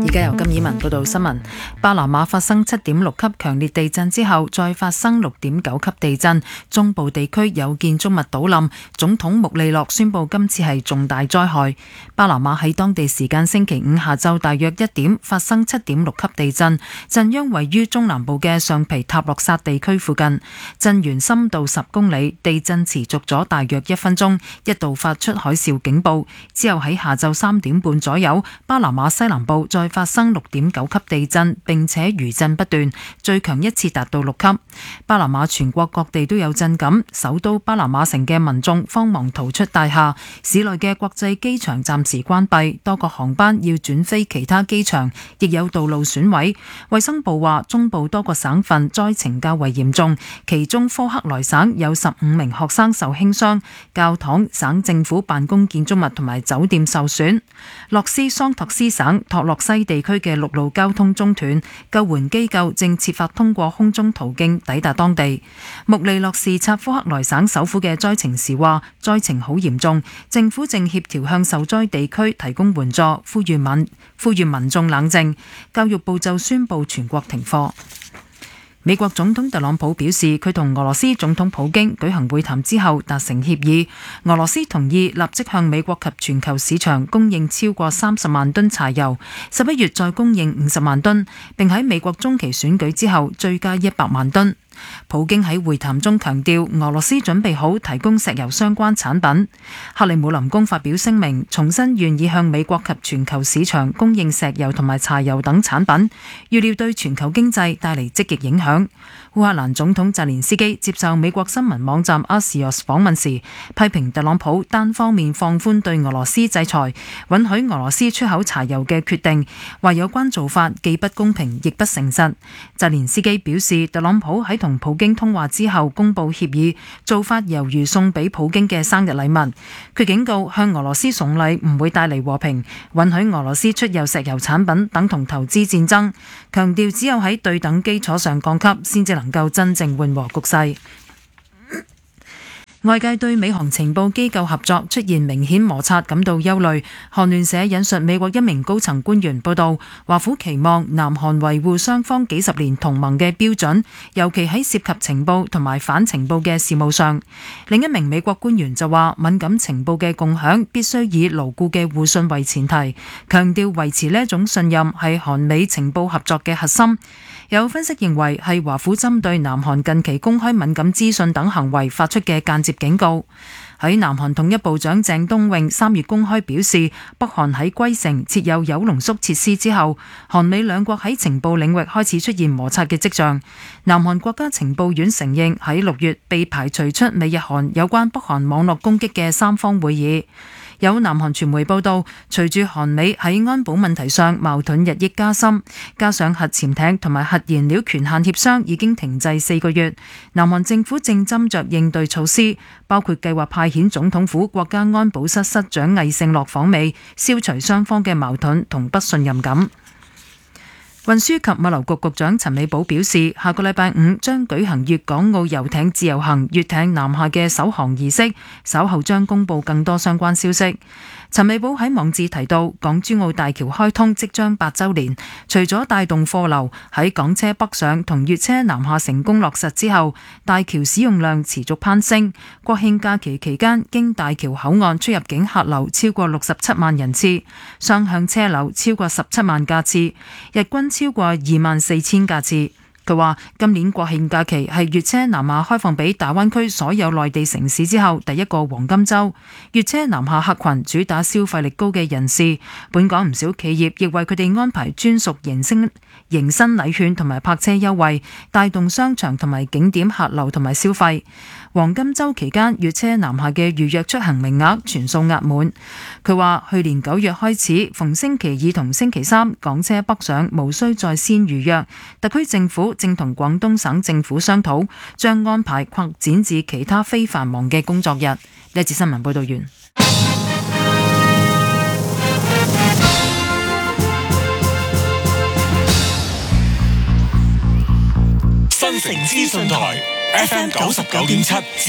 家由金以文報道新聞。巴拿馬發生7.6級強烈地震之後，再發生6.9級地震，中部地區有建築物倒冧。總統穆利諾宣布今次係重大災害。巴拿馬喺當地時間星期五下晝大約1點發生7.6級地震，震央位於中南部嘅上皮塔洛薩地區附近，震源深度10公里，地震持續咗大約1分鐘，一度發出海嘯警報。之後喺下晝3點半左右，巴拿馬西南部再發生6.9級地震，並且餘震不斷，最強一次達到6級。巴拿馬全國各地都有震感，首都巴拿馬城嘅民眾慌忙逃出大廈，市內嘅國際機場暫時關閉，多個航班要轉飛其他機場，亦有道路損毀。衛生部話中部多個省份災情較為嚴重，其中科克萊省有15名學生受輕傷，教堂、省政府辦公建築物同埋酒店受損。洛斯桑托斯省托洛西地區嘅陸路交通中斷，救援機構正設法通過空中途徑抵達當地。穆利諾視察科克萊省首府嘅災情時話，災情好嚴重，政府正協調向受災地區提供援助，呼籲民眾冷靜。教育部就宣布全國停課。美國總統特朗普表示，佢同俄羅斯總統普京舉行會談之後達成協議，俄羅斯同意立即向美國及全球市場供應超過30萬噸柴油，11月再供應50萬噸，並喺美國中期選舉之後追加100萬噸。普京喺會談中強調，俄羅斯準備好提供石油相關產品。克里姆林宮發表聲明，重申願意向美國及全球市場供應石油同埋柴油等產品，預料對全球經濟帶嚟積極影響。烏克蘭總統澤連斯基接受美國新聞網站 Axios 訪問時，批評特朗普單方面放寬對俄羅斯制裁，允許俄羅斯出口柴油嘅決定，話有關做法既不公平亦不誠實。澤連斯基表示，特朗普喺同普京通話之後公布協議，做法猶如送俾普京嘅生日禮物。佢警告，向俄羅斯送禮唔會帶嚟和平，允許俄羅斯出售石油產品等同投資戰爭，強調只有喺對等基礎上降級，先至能夠真正緩和局勢。外界對美韓情報機構合作出現明顯摩擦感到憂慮。韓聯社引述美國一名高層官員報道，華府期望南韓維護雙方幾十年同盟嘅標準，尤其喺涉及情報同埋反情報嘅事務上。另一名美國官員就話，敏感情報嘅共享必須以牢固嘅互信為前提，強調維持呢一種信任係韓美情報合作嘅核心。有分析認為係華府針對南韓近期公開敏感資訊等行為發出嘅間接警告。喺南韓統一部長鄭東穎3月公開表示，北韓喺龜城設有鈾濃縮設施之後，韓美兩國喺情報領域開始出現摩擦嘅跡象。南韓國家情報院承認喺6月被排除出美日韓有關北韓網絡攻擊嘅3方會議。有南韓傳媒報道，隨住韓美喺安保問題上矛盾日益加深，加上核潛艇同埋核燃料權限協商已經停滯4個月，南韓政府正斟酌應對措施，包括計劃派遣總統府國家安保室室長魏勝樂訪美，消除雙方嘅矛盾同不信任感。運輸及物流局局長陳美寶表示，下個禮拜5將舉行粵港澳遊艇自由行粵艇南下嘅首航儀式，稍後將公布更多相關消息。陳美寶喺網誌提到，港珠澳大橋開通即將8週年，除咗帶動貨流喺港車北上同粵車南下成功落實之後，大橋使用量持續攀升。國慶假期期間，經大橋口岸出入境客流超過67萬人次，雙向車流超過17萬架次，日均超過24,000架次。佢話今年國慶假期係粵車南下開放俾大灣區所有內地城市之後第一個黃金週，粵車南下客群主打消費力高嘅人士，本港唔少企業亦為佢哋安排專屬迎新禮券同埋泊車優惠，帶動商場同埋景點客流同埋消費。黃金週期間，粵車南下嘅預約出行名額全數額滿。佢話去年9月開始，逢星期2同星期3港車北上無需再先預約。特區政府正同廣東省政府商討，將安排擴展至其他非繁忙嘅工作日。呢一節新聞報道完。 新城資訊台 FM 99.7